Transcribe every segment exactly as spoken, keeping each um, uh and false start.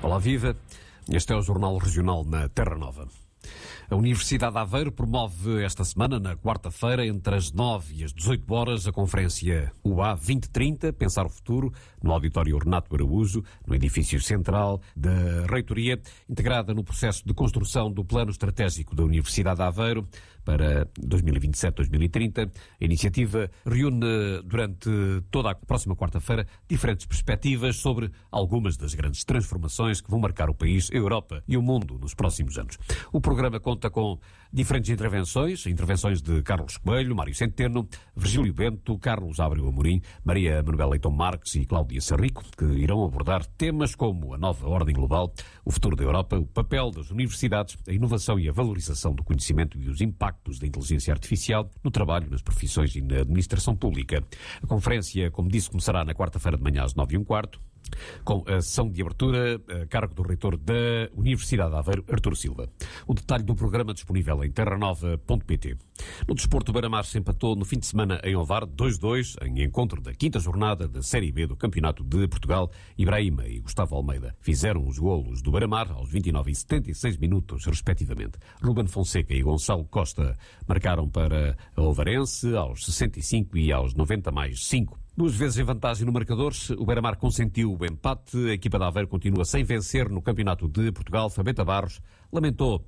Olá, viva. Este é o Jornal Regional na Terra Nova. A Universidade de Aveiro promove esta semana, na quarta-feira, entre as nove e as dezoito horas, a conferência U A vinte trinta, Pensar o Futuro, no auditório Renato Araújo, no edifício central da Reitoria, integrada no processo de construção do Plano Estratégico da Universidade de Aveiro para dois mil e vinte e sete a dois mil e trinta. A iniciativa reúne durante toda a próxima quarta-feira diferentes perspectivas sobre algumas das grandes transformações que vão marcar o país, a Europa e o mundo nos próximos anos. O programa conta com diferentes intervenções, intervenções de Carlos Coelho, Mário Centeno, Virgílio Bento, Carlos Ábreu Amorim, Maria Manuela Leitão Marques e Cláudia Sarrico, que irão abordar temas como a nova ordem global, o futuro da Europa, o papel das universidades, a inovação e a valorização do conhecimento e os impactos da inteligência artificial no trabalho, nas profissões e na administração pública. A conferência, como disse, começará na quarta-feira de manhã às nove e um quarto, com a sessão de abertura a cargo do reitor da Universidade de Aveiro, Artur Silva. O detalhe do programa disponível em terra nova ponto pt. No desporto, o Beira-Mar se empatou no fim de semana em Ovar, dois a dois, em encontro da quinta jornada da Série B do Campeonato de Portugal. Ibrahima e Gustavo Almeida fizeram os golos do Beira-Mar aos vinte e nove e setenta e seis minutos, respectivamente. Ruben Fonseca e Gonçalo Costa marcaram para a Ovarense aos sessenta e cinco e aos noventa mais cinco. Duas vezes em vantagem no marcador, o Beira-Mar consentiu o empate. A equipa de Aveiro continua sem vencer no Campeonato de Portugal. Fabeta Barros lamentou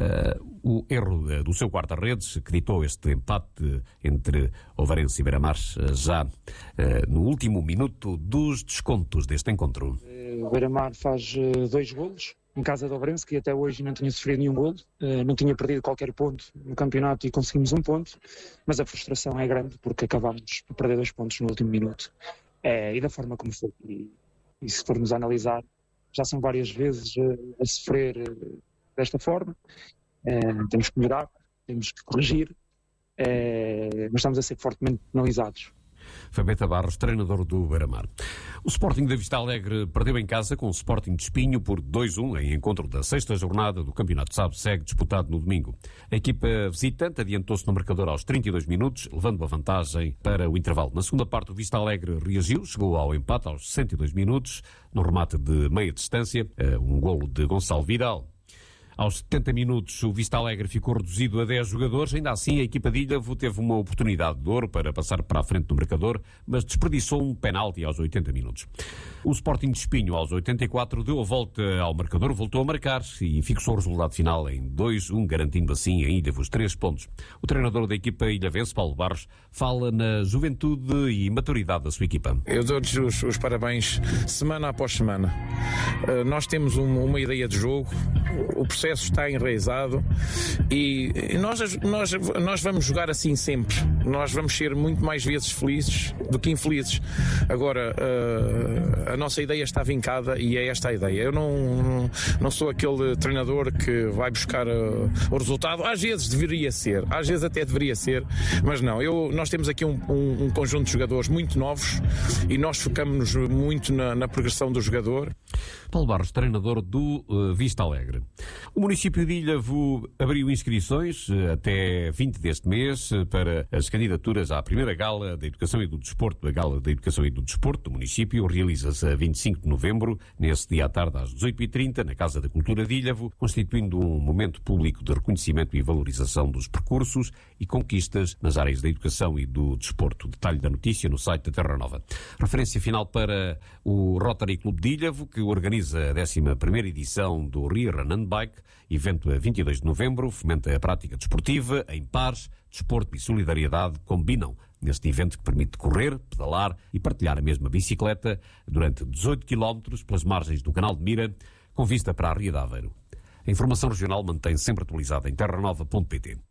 uh, o erro uh, do seu guarda-redes, que ditou este empate entre Ovarense e Beira-Mar uh, já uh, no último minuto dos descontos deste encontro. O Beira-Mar faz uh, dois golos em casa de Ovarense, que até hoje não tinha sofrido nenhum golo, uh, não tinha perdido qualquer ponto no campeonato e conseguimos um ponto, mas a frustração é grande porque acabámos por perder dois pontos no último minuto. É, e da forma como foi, e, e se formos a analisar, já são várias vezes uh, a sofrer uh, desta forma. Uh, temos que melhorar, temos que corrigir, uh, mas estamos a ser fortemente penalizados. Fabeta Barros, treinador do Beira-Mar. O Sporting da Vista Alegre perdeu em casa com o Sporting de Espinho por dois a um em encontro da sexta jornada do Campeonato Sab-Seg, disputado no domingo. A equipa visitante adiantou-se no marcador aos trinta e dois minutos, levando a vantagem para o intervalo. Na segunda parte, o Vista Alegre reagiu, chegou ao empate aos sessenta e dois minutos, no remate de meia distância, um golo de Gonçalo Vidal. Aos setenta minutos, o Vista Alegre ficou reduzido a dez jogadores. Ainda assim, a equipa de Ilhavo teve uma oportunidade de ouro para passar para a frente do marcador, mas desperdiçou um penalti aos oitenta minutos. O Sporting de Espinho, aos oitenta e quatro, deu a volta ao marcador, voltou a marcar e fixou o resultado final em dois a um, garantindo assim a Ilhavo os três pontos. O treinador da equipa ilhavense, Paulo Barros, fala na juventude e maturidade da sua equipa. Eu dou-lhes os, os parabéns semana após semana. Uh, nós temos um, uma ideia de jogo, o processo está enraizado e nós, nós, nós vamos jogar assim sempre. Nós vamos ser muito mais vezes felizes do que infelizes. Agora, uh, a nossa ideia está vincada e é esta a ideia. Eu não, não sou aquele treinador que vai buscar uh, o resultado. Às vezes deveria ser, às vezes até deveria ser, mas não. Eu, nós temos aqui um, um, um conjunto de jogadores muito novos e nós focamos-nos muito na, na progressão do jogador. Paulo Barros, treinador do uh, Vista Alegre. O município de Ilhavo abriu inscrições uh, até vinte deste mês uh, para as candidaturas à primeira Gala da Educação e do Desporto. A Gala da Educação e do Desporto do município realiza-se a vinte e cinco de novembro, nesse dia à tarde às dezoito e trinta, na Casa da Cultura de Ilhavo, constituindo um momento público de reconhecimento e valorização dos percursos e conquistas nas áreas da educação e do desporto. Detalhe da notícia no site da Terra Nova. Referência final para o Rotary Clube de Ilhavo, que organiza a décima primeira edição do Ria Run and Bike, evento a vinte e dois de novembro, fomenta a prática desportiva em pares, desporto e solidariedade combinam neste evento que permite correr, pedalar e partilhar a mesma bicicleta durante dezoito quilómetros pelas margens do Canal de Mira, com vista para a Ria de Aveiro. A informação regional mantém-se sempre atualizada em terra nova ponto pt.